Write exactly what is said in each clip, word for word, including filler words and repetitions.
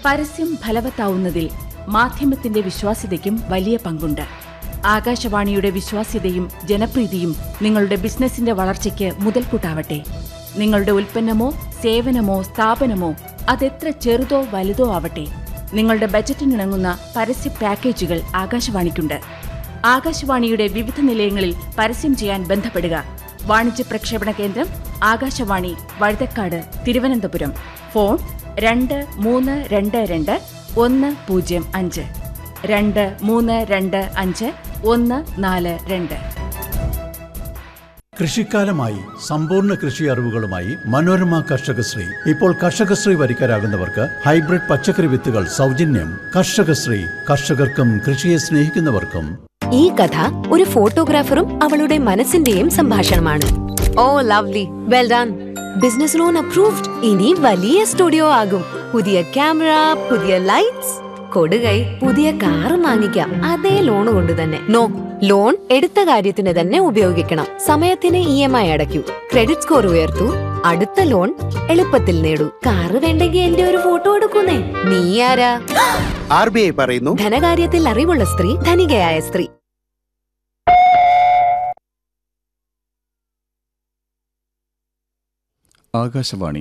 പരസ്യം ഫലവത്താവുന്നതിൽ മാധ്യമത്തിന്റെ വിശ്വാസ്യതയ്ക്കും വലിയ പങ്കുണ്ട്. ആകാശവാണിയുടെ വിശ്വാസ്യതയും ജനപ്രീതിയും നിങ്ങളുടെ ബിസിനസിന്റെ വളർച്ചയ്ക്ക് മുതൽക്കൂട്ടാവട്ടെ. നിങ്ങളുടെ ഉൽപ്പന്നമോ സേവനമോ സ്ഥാപനമോ അതെത്ര ചെറുതോ വലുതോ ആവട്ടെ, നിങ്ങളുടെ ബജറ്റിനിണങ്ങുന്ന പരസ്യ പാക്കേജുകൾ ആകാശവാണിക്കുണ്ട്. ആകാശവാണിയുടെ വിവിധ നിലയങ്ങളിൽ പരസ്യം ചെയ്യാൻ ബന്ധപ്പെടുക. വാണിജ്യ പ്രക്ഷേപണ കേന്ദ്രം ആകാശവാണി, വഴുതക്കാട്, തിരുവനന്തപുരം. ഫോൺ രണ്ട് മൂന്ന് രണ്ട് രണ്ട് ഒന്ന് പൂജ്യം അഞ്ച് രണ്ട് മൂന്ന് രണ്ട് അഞ്ച് ഒന്ന് നാല് രണ്ട്. കൃഷിക്കാലമായി സമ്പൂർണ്ണ കൃഷി അറിവുകളുമായി മനോരമ കർഷകശ്രീ. ഇപ്പോൾ കർഷകശ്രീ വരിക്കാരാകുന്നവർക്ക് ഹൈബ്രിഡ് പച്ചക്കറി വിത്തുകൾ സൗജന്യം. കർഷകശ്രീ, കർഷകർക്കും കൃഷിയെ സ്നേഹിക്കുന്നവർക്കും. ഈ കഥ ഒരു ഫോട്ടോഗ്രാഫറും അവളുടെ മനസ്സിന്റെയും സംഭാഷണമാണ്. ഓ lovely, well done. Business loan approved. ഇനി വലിയ സ്റ്റുഡിയോ ആകും. പുതിയ ക്യാമറ, പുതിയ ലൈറ്റ്സ്, കൊടുകൈ, പുതിയ കാർ വാങ്ങിക്കാം. അതേ ലോൺ കൊണ്ട് തന്നെ. നോ, ലോൺ എടുത്ത കാര്യത്തിന് തന്നെ ഉപയോഗിക്കണം. സമയത്തിന് E M I അടയ്ക്കൂ. Credit score ഉയർത്തൂ. അടുത്ത ലോൺ എളുപ്പത്തിൽ നേടൂ. കാറ് വേണ്ടെങ്കിൽ എന്റെ ഒരു ഫോട്ടോ എടുക്കുന്നേ. നീ ആരാ? ആർ ബി ഐ പറയുന്നു, ധനകാര്യത്തിൽ അറിവുള്ള സ്ത്രീ ധനികയായ സ്ത്രീ. ആകാശവാണി.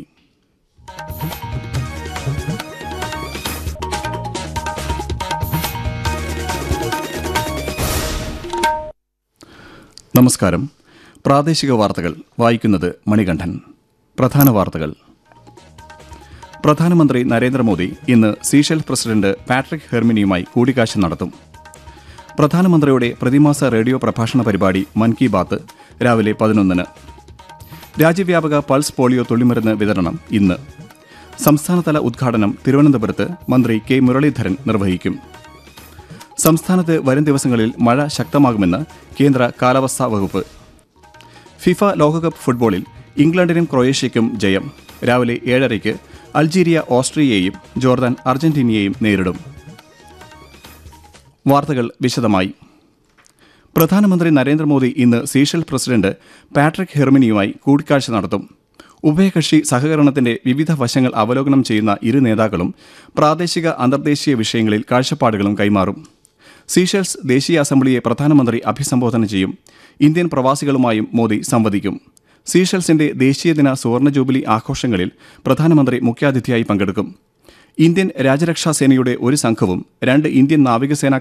നമസ്കാരം. പ്രാദേശിക വാർത്തകൾ വായിക്കുന്നത് മണികണ്ഠൻ. പ്രധാന വാർത്തകൾ. പ്രധാനമന്ത്രി നരേന്ദ്രമോദി ഇന്ന് സീഷെൽസ് പ്രസിഡന്റ് പാട്രിക് ഹെർമിനിയുമായി കൂടിക്കാഴ്ച നടത്തും. പ്രധാനമന്ത്രിയുടെ പ്രതിമാസ റേഡിയോ പ്രഭാഷണ പരിപാടി മൻ കി ബാത്ത് രാവിലെ പതിനൊന്നിന്. രാജ്യവ്യാപക പൾസ് പോളിയോ തുള്ളിമരുന്ന് വിതരണം ഇന്ന്. സംസ്ഥാനതല ഉദ്ഘാടനം തിരുവനന്തപുരത്ത് മന്ത്രി കെ മുരളീധരൻ നിർവഹിക്കും. സംസ്ഥാനത്ത് വരും ദിവസങ്ങളിൽ മഴ ശക്തമാകുമെന്ന് കേന്ദ്ര കാലാവസ്ഥാ വകുപ്പ്. ഫിഫ ലോകകപ്പ് ഫുട്ബോളിൽ ഇംഗ്ലണ്ടിനും ക്രൊയേഷ്യയ്ക്കും ജയം. രാവിലെ ഏഴരയ്ക്ക് അൾജീരിയ ഓസ്ട്രിയയെയും ജോർദാൻ അർജന്റീനയെയും നേരിടും. വാർത്തകൾ വിശദമായി. പ്രധാനമന്ത്രി നരേന്ദ്രമോദി ഇന്ന് സീഷെൽസ് പ്രസിഡന്റ് പാട്രിക് ഹെർമിനിയുമായി കൂടിക്കാഴ്ച നടത്തും. ഉഭയകക്ഷി സഹകരണത്തിന്റെ വിവിധ വശങ്ങൾ അവലോകനം ചെയ്യുന്ന ഇരു നേതാക്കളും പ്രാദേശിക അന്തർദേശീയ വിഷയങ്ങളിൽ കാഴ്ചപ്പാടുകളും കൈമാറും. സീഷെൽസ് ദേശീയ അസംബ്ലിയെ പ്രധാനമന്ത്രി അഭിസംബോധന ചെയ്യും. ഇന്ത്യൻ പ്രവാസികളുമായും മോദി സംവദിക്കും. സീഷെൽസിന്റെ ദേശീയദിന സുവർണ ജൂബിലി ആഘോഷങ്ങളിൽ പ്രധാനമന്ത്രി മുഖ്യാതിഥിയായി പങ്കെടുക്കും. ഇന്ത്യൻ രാജ്യരക്ഷാ സേനയുടെ ഒരു സംഘവും രണ്ട് ഇന്ത്യൻ നാവികസേന